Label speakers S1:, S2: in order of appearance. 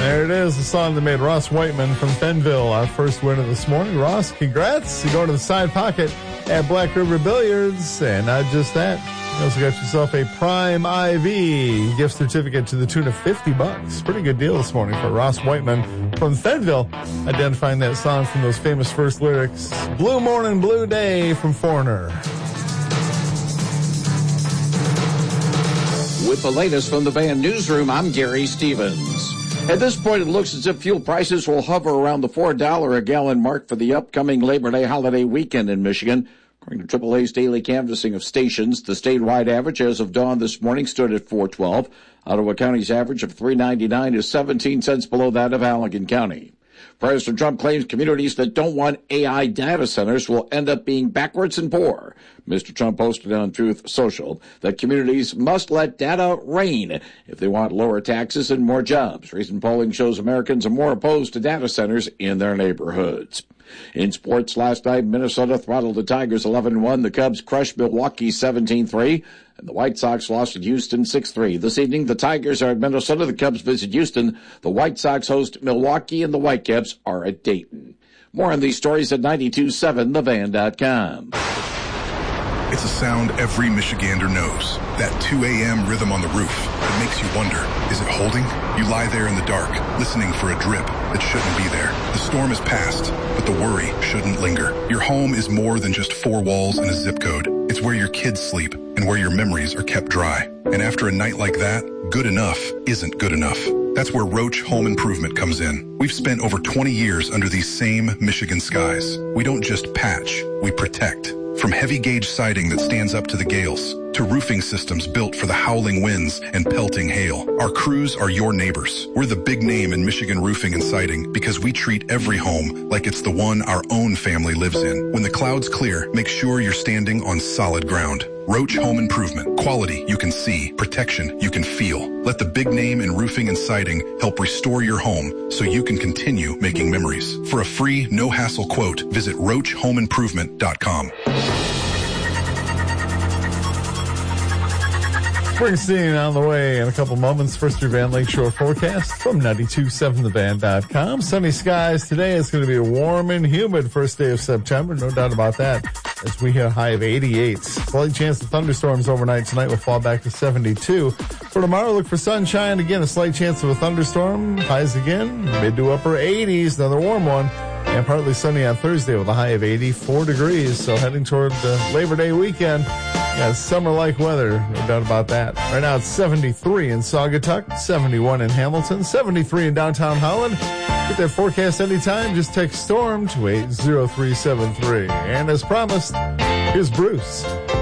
S1: There it is, the song that made Ross Whiteman from Fenville our first winner this morning. Ross, congrats. You go to the side pocket at Black River Billiards. And not just that, you also got yourself a Prime IV gift certificate to the tune of $50. Pretty good deal this morning for Ross Whiteman from Fenville, identifying that song from those famous first lyrics. Blue Morning, Blue Day from Foreigner.
S2: With the latest from the Van Newsroom, I'm Gary Stevens. At this point, it looks as if fuel prices will hover around the $4 a gallon mark for the upcoming Labor Day holiday weekend in Michigan. According to AAA's daily canvassing of stations, the statewide average as of dawn this morning stood at $4.12. Ottawa County's average of $3.99 is 17 cents below that of Allegan County. President Trump claims communities that don't want AI data centers will end up being backwards and poor. Mr. Trump posted on Truth Social that communities must let data reign if they want lower taxes and more jobs. Recent polling shows Americans are more opposed to data centers in their neighborhoods. In sports last night, Minnesota throttled the Tigers 11-1. The Cubs crushed Milwaukee 17-3. And the White Sox lost at Houston 6-3. This evening, the Tigers are at Minnesota. The Cubs visit Houston. The White Sox host Milwaukee, and the Whitecaps are at Dayton. More on these stories at 927thevan.com.
S3: It's a sound every Michigander knows. That 2 a.m. rhythm on the roof that makes you wonder, is it holding? You lie there in the dark, listening for a drip that shouldn't be there. The storm is past, but the worry shouldn't linger. Your home is more than just 4 walls and a zip code. It's where your kids sleep and where your memories are kept dry. And after a night like that, good enough isn't good enough. That's where Roach Home Improvement comes in. We've spent over 20 years under these same Michigan skies. We don't just patch, we protect. From heavy gauge siding that stands up to the gales, to roofing systems built for the howling winds and pelting hail, our crews are your neighbors. We're the big name in Michigan roofing and siding because we treat every home like it's the one our own family lives in. When the clouds clear, make sure you're standing on solid ground. Roach Home Improvement. Quality you can see, protection you can feel. Let the big name in roofing and siding help restore your home so you can continue making memories. For a free, no-hassle quote, visit RoachHomeImprovement.com.
S1: Springsteen on the way in a couple moments. First, your Van Lakeshore forecast from 927thevan.com. Sunny skies today. It's going to be a warm and humid first day of September. No doubt about that. As we hit a high of 88. Slight chance of thunderstorms overnight tonight will fall back to 72. For tomorrow, look for sunshine. Again, a slight chance of a thunderstorm. Highs again, mid to upper 80s. Another warm one. And partly sunny on Thursday with a high of 84 degrees. So heading toward the Labor Day weekend. Yeah, summer-like weather, no doubt about that. Right now it's 73 in Saugatuck, 71 in Hamilton, 73 in downtown Holland. Get that forecast anytime. Just text STORM to 80373. And as promised, here's Bruce.